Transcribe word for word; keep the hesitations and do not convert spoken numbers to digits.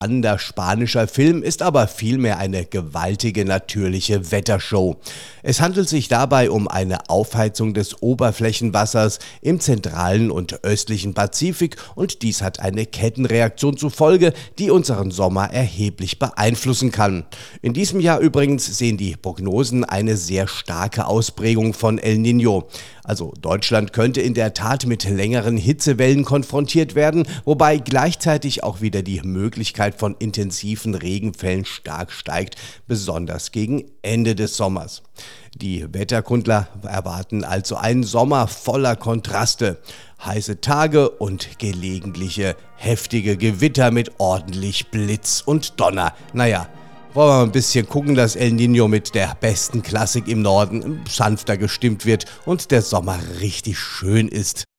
spannender spanischer Film ist aber vielmehr eine gewaltige natürliche Wettershow. Es handelt sich dabei um eine Aufheizung des Oberflächenwassers im zentralen und östlichen Pazifik und dies hat eine Kettenreaktion zur Folge, die unseren Sommer erheblich beeinflussen kann. In diesem Jahr übrigens sehen die Prognosen eine sehr starke Ausprägung von El Niño. Also Deutschland könnte in der Tat mit längeren Hitzewellen konfrontiert werden, wobei gleichzeitig auch wieder die Möglichkeit von intensiven Regenfällen stark steigt, besonders gegen Ende des Sommers. Die Wetterkundler erwarten also einen Sommer voller Kontraste. Heiße Tage und gelegentliche heftige Gewitter mit ordentlich Blitz und Donner. Naja, wollen wir mal ein bisschen gucken, dass El Niño mit der besten Klassik im Norden sanfter gestimmt wird und der Sommer richtig schön ist.